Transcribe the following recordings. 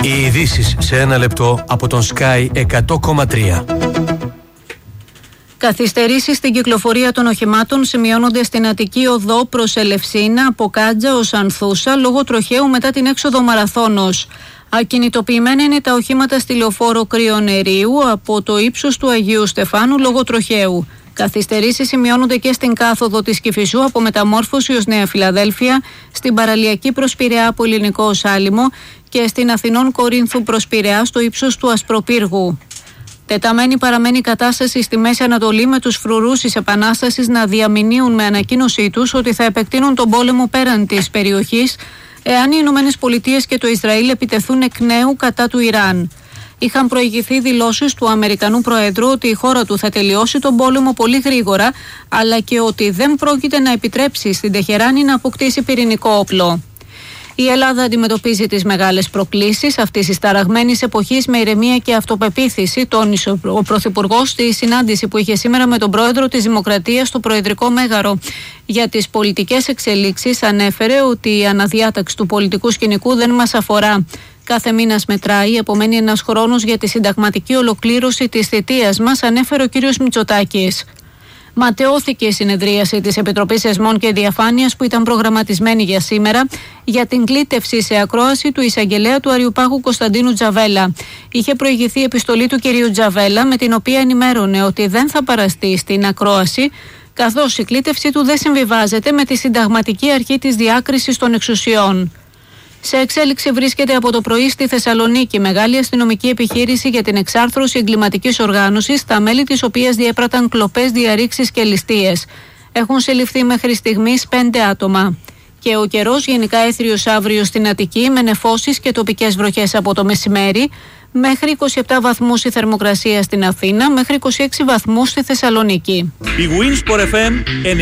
Οι ειδήσεις σε ένα λεπτό από τον Sky 100,3. Καθυστερήσεις στην κυκλοφορία των οχημάτων σημειώνονται στην Αττική Οδό προς Ελευσίνα από Κάντζα ως Ανθούσα λόγω τροχαίου μετά την έξοδο Μαραθώνος. Ακινητοποιημένα είναι τα οχήματα στη λεωφόρο Κρυονερίου από το ύψος του Αγίου Στεφάνου λόγω τροχαίου. Καθυστερήσεις σημειώνονται και στην κάθοδο της Κηφισού από Μεταμόρφωση ως Νέα Φιλαδέλφια, στην παραλιακή προς Πειραιά από Ελληνικό ως Άλυμο και στην Αθηνών Κορίνθου προς Πειραιά στο ύψος του Ασπροπύργου. Τεταμένη παραμένει η κατάσταση στη Μέση Ανατολή με τους φρουρούς της Επανάστασης να διαμηνύουν με ανακοίνωσή τους ότι θα επεκτείνουν τον πόλεμο πέραν της περιοχής εάν οι ΗΠΑ και το Ισραήλ επιτεθούν εκ νέου κατά του Ιράν. Είχαν προηγηθεί δηλώσεις του Αμερικανού Προέδρου ότι η χώρα του θα τελειώσει τον πόλεμο πολύ γρήγορα, αλλά και ότι δεν πρόκειται να επιτρέψει στην Τεχεράνη να αποκτήσει πυρηνικό όπλο. Η Ελλάδα αντιμετωπίζει τις μεγάλες προκλήσεις αυτής της ταραγμένης εποχής με ηρεμία και αυτοπεποίθηση, τόνισε ο Πρωθυπουργός στη συνάντηση που είχε σήμερα με τον Πρόεδρο της Δημοκρατίας στο Προεδρικό Μέγαρο. Για τις πολιτικές εξελίξεις ανέφερε ότι η αναδιάταξη του πολιτικού σκηνικού δεν μας αφορά. Κάθε μήνας μετράει, απομένει ένας χρόνος για τη συνταγματική ολοκλήρωση της θητείας μας, ανέφερε ο κ. Μητσοτάκης. Ματαιώθηκε η συνεδρίαση της Επιτροπής Εσμών και Διαφάνειας που ήταν προγραμματισμένη για σήμερα για την κλήτευση σε ακρόαση του εισαγγελέα του Αριουπάγου Κωνσταντίνου Τζαβέλα. Είχε προηγηθεί επιστολή του κ. Τζαβέλα με την οποία ενημέρωνε ότι δεν θα παραστεί στην ακρόαση, καθώς η κλήτευση του δεν συμβιβάζεται με τη συνταγματική αρχή της διάκρισης των εξουσιών. Σε εξέλιξη βρίσκεται από το πρωί στη Θεσσαλονίκη μεγάλη αστυνομική επιχείρηση για την εξάρθρωση εγκληματικής οργάνωσης, τα μέλη της οποίας διέπραταν κλοπές, διαρρήξεις και ληστείες. Έχουν συλληφθεί μέχρι στιγμής 5 άτομα. Και ο καιρός γενικά έθριος αύριο στην Αττική με νεφώσεις και τοπικές βροχές από το μεσημέρι, μέχρι 27 βαθμούς η θερμοκρασία στην Αθήνα, μέχρι 26 βαθμούς στη Θεσσαλονίκη. Η Winsport FM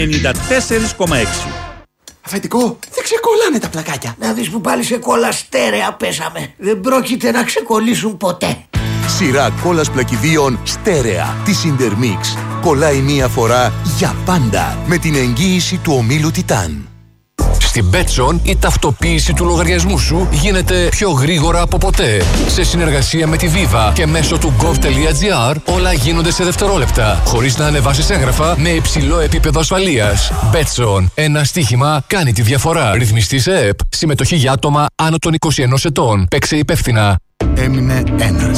94,6. Αφεντικό, δεν ξεκολλάνε τα πλακάκια. Να δεις που πάλι σε κόλλα στέρεα πέσαμε. Δεν πρόκειται να ξεκολλήσουν ποτέ. Σειρά κόλλας πλακιδίων στέρεα της Intermix. Κολλάει μία φορά για πάντα με την εγγύηση του ομίλου Τιτάν. Στην Betson η ταυτοποίηση του λογαριασμού σου γίνεται πιο γρήγορα από ποτέ. Σε συνεργασία με τη Viva και μέσω του gov.gr όλα γίνονται σε δευτερόλεπτα, χωρίς να ανεβάσεις έγγραφα με υψηλό επίπεδο ασφαλείας. Betson, ένα στοίχημα κάνει τη διαφορά. Ρυθμιστή σε ΕΕΠ. Συμμετοχή για άτομα άνω των 21 ετών. Παίξε υπεύθυνα. Έμεινε ένας.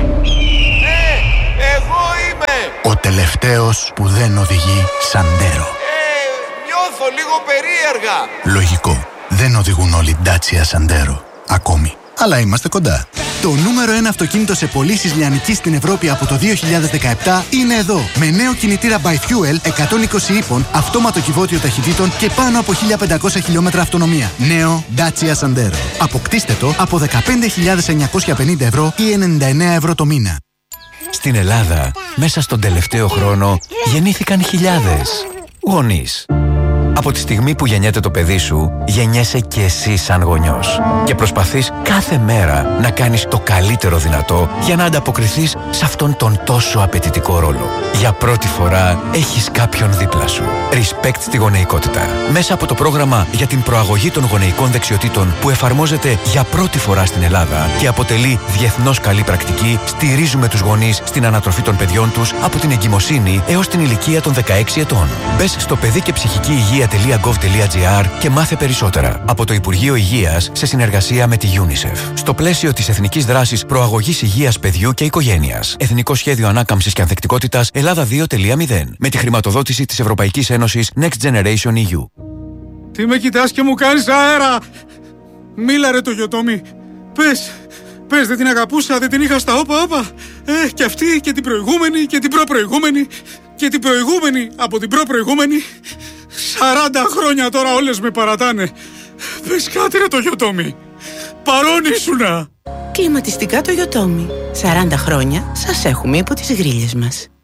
Εγώ είμαι! Ο τελευταίος που δεν οδηγεί Σαντέρο. Νιώθω λίγο περίεργα. Λογικό. Δεν οδηγούν όλοι Dacia Sandero. Ακόμη. Αλλά είμαστε κοντά. Το νούμερο 1 αυτοκίνητο σε πωλήσεις λιανικής στην Ευρώπη από το 2017 είναι εδώ. Με νέο κινητήρα by Fuel 120 ύπων, αυτόματο κυβότιο ταχυτήτων και πάνω από 1500 χιλιόμετρα αυτονομία. Νέο Dacia Sandero. Αποκτήστε το από 15.950 ευρώ ή 99 ευρώ το μήνα. Στην Ελλάδα, μέσα στον τελευταίο χρόνο, γεννήθηκαν χιλιάδες γονείς. Από τη στιγμή που γεννιέται το παιδί σου, γεννιέσαι και εσύ σαν γονιός. Και προσπαθείς κάθε μέρα να κάνεις το καλύτερο δυνατό για να ανταποκριθείς σε αυτόν τον τόσο απαιτητικό ρόλο. Για πρώτη φορά έχεις κάποιον δίπλα σου. Respect στη γονεϊκότητα. Μέσα από το πρόγραμμα για την προαγωγή των γονεϊκών δεξιοτήτων που εφαρμόζεται για πρώτη φορά στην Ελλάδα και αποτελεί διεθνώς καλή πρακτική, στηρίζουμε τους γονείς στην ανατροφή των παιδιών τους από την εγκυμοσύνη έως την ηλικία των 16 ετών. Μπες στο παιδί και ψυχική υγεία.gov.gr και μάθε περισσότερα από το Υπουργείο Υγείας σε συνεργασία με τη UNICEF. Στο πλαίσιο της Εθνικής Δράσης Προαγωγής Υγείας Παιδιού και Οικογένειας. Εθνικό Σχέδιο Ανάκαμψης και Ανθεκτικότητας Ελλάδα 2.0. Με τη χρηματοδότηση της Ευρωπαϊκής Ένωσης Next Generation EU. Τι με κοιτάς και μου κάνεις αέρα! Μίλα ρε το Γιωτόμι. Πες, δεν την αγαπούσα, δεν την είχα στα όπα. Και αυτή και την προηγούμενη και την προπροηγούμενη και την προηγούμενη από την προπροηγούμενη. 40 χρόνια τώρα όλες με παρατάνε. Πες κάτι ρε το Γιωτόμι. Παρόν ήσουνα. Κλιματιστικά το Γιωτόμι. 40 χρόνια σας έχουμε υπό τις γρίλες μας.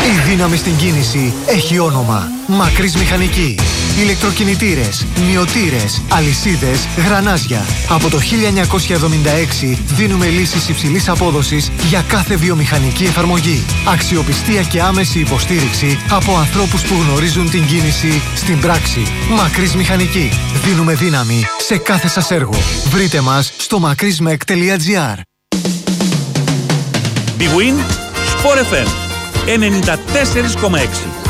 Η δύναμη στην κίνηση έχει όνομα. Μακρύς Μηχανική. Ηλεκτροκινητήρες, μυωτήρες, αλυσίδες, γρανάζια. Από το 1976 δίνουμε λύσεις υψηλής απόδοσης για κάθε βιομηχανική εφαρμογή. Αξιοπιστία και άμεση υποστήριξη από ανθρώπους που γνωρίζουν την κίνηση στην πράξη. Μακρύς Μηχανική. Δίνουμε δύναμη σε κάθε σας έργο. Βρείτε μας στο makrismek.gr. Big Win, Sport FM 94,6.